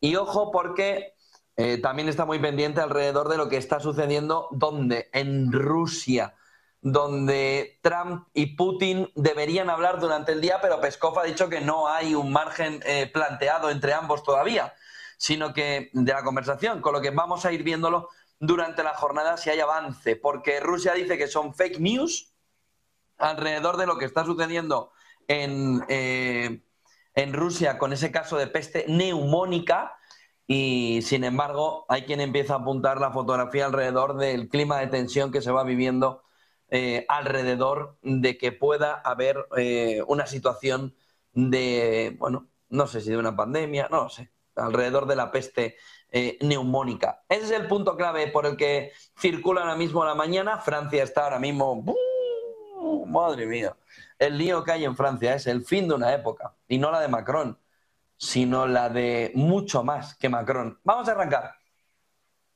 Y ojo porque también está muy pendiente alrededor de lo que está sucediendo ¿dónde? En Rusia, donde Trump y Putin deberían hablar durante el día, pero Peskov ha dicho que no hay un margen planteado entre ambos todavía, sino que de la conversación, con lo que vamos a ir viéndolo durante la jornada si hay avance, porque Rusia dice que son fake news alrededor de lo que está sucediendo en Rusia con ese caso de peste neumónica y, sin embargo, hay quien empieza a apuntar la fotografía alrededor del clima de tensión que se va viviendo alrededor de que pueda haber una situación de, bueno, no sé si de una pandemia, no lo sé, alrededor de la peste neumónica. Ese es el punto clave por el que circula ahora mismo la mañana. Francia está ahora mismo... Madre mía, el lío que hay en Francia es el fin de una época, y no la de Macron, sino la de mucho más que Macron. Vamos a arrancar.